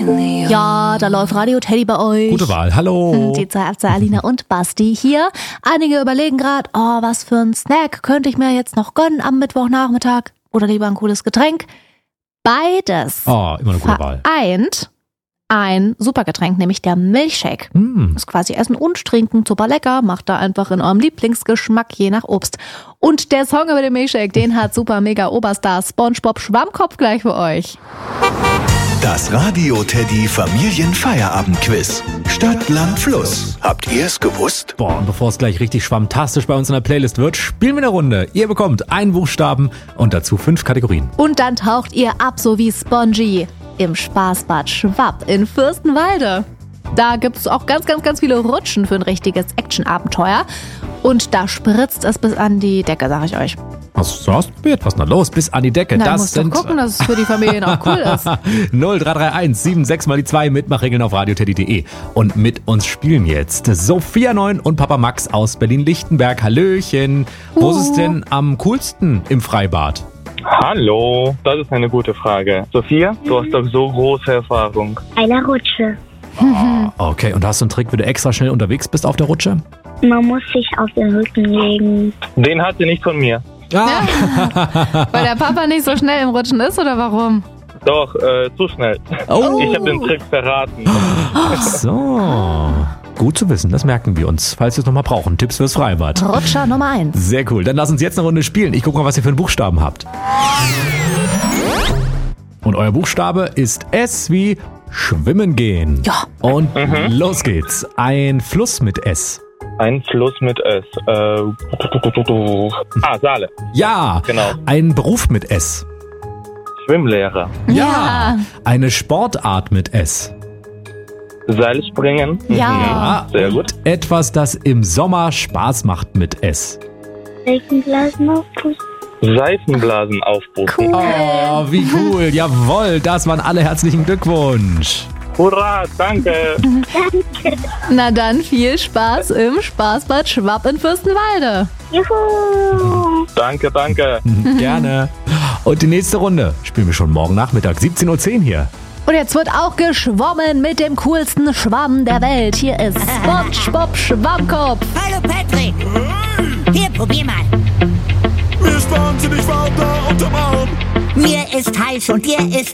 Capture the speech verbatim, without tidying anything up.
Ja, da läuft Radio Teddy bei euch. Gute Wahl, hallo. Die zwei Abze Alina und Basti hier. Einige überlegen gerade, oh, was für ein Snack könnte ich mir jetzt noch gönnen am Mittwochnachmittag? Oder lieber ein cooles Getränk? Beides Oh, immer eine gute Wahl. vereint ein super Getränk, nämlich der Milchshake. Mm. Ist quasi Essen und Trinken, super lecker. Macht da einfach in eurem Lieblingsgeschmack, je nach Obst. Und der Song über den Milchshake, den hat super mega Oberstar SpongeBob Schwammkopf gleich für euch. Das Radio Teddy Familienfeierabendquiz. Stadt, Land, Fluss. Habt ihr es gewusst? Boah, und bevor es gleich richtig schwammtastisch bei uns in der Playlist wird, spielen wir eine Runde. Ihr bekommt einen Buchstaben und dazu fünf Kategorien. Und dann taucht ihr ab, so wie Spongy, im Spaßbad Schwapp in Fürstenwalde. Da gibt es auch ganz, ganz, ganz viele Rutschen für ein richtiges Action-Abenteuer. Und da spritzt es bis an die Decke, sag ich euch. Was hast du probiert? Was ist denn da los? Bis an die Decke. Na, das musst doch sind gucken, dass es für die Familien auch cool ist. null drei drei eins sieben sechs mal die zwei Mitmachregeln auf radioteddy punkt de. Und mit uns spielen jetzt Sophia Neun und Papa Max aus Berlin-Lichtenberg. Hallöchen. Wo Uh. ist es denn am coolsten im Freibad? Hallo, das ist eine gute Frage. Sophia, du hast doch so große Erfahrung. Eine Rutsche. Okay, und hast du einen Trick, wie du extra schnell unterwegs bist auf der Rutsche? Man muss sich auf den Rücken legen. Den hat sie nicht von mir. Ja. Weil der Papa nicht so schnell im Rutschen ist, oder warum? Doch, äh, zu schnell. Oh. Ich habe den Trick verraten. Ach so. Gut zu wissen, das merken wir uns, falls wir es nochmal brauchen. Tipps fürs Freibad. Rutscher Nummer eins. Sehr cool. Dann lass uns jetzt eine Runde spielen. Ich gucke mal, was ihr für einen Buchstaben habt. Und euer Buchstabe ist S wie Schwimmen gehen. Ja. Und los geht's. Ein Fluss mit S. Ein Fluss mit S. Äh, ah, Saale. Ja. Genau. Ein Beruf mit S. Schwimmlehrer. Ja. Eine Sportart mit S. Seilspringen. Ja. Sehr gut. Etwas, das im Sommer Spaß macht mit S. Seifenblasen aufpusten. Seifenblasen aufpusten. Cool. Oh, wie cool. Jawohl, das waren alle. Herzlichen Glückwunsch. Hurra, danke. Na dann viel Spaß im Spaßbad Schwapp in Fürstenwalde. Juhu. Danke, danke. Gerne. Und die nächste Runde spielen wir schon morgen Nachmittag, siebzehn Uhr zehn hier. Und jetzt wird auch geschwommen mit dem coolsten Schwamm der Welt. Hier ist SpongeBob Schwammkopf. Hallo Patrick. Hier, probier mal. Mir ist wahnsinnig warm da unterm Arm. Mir ist heiß und dir ist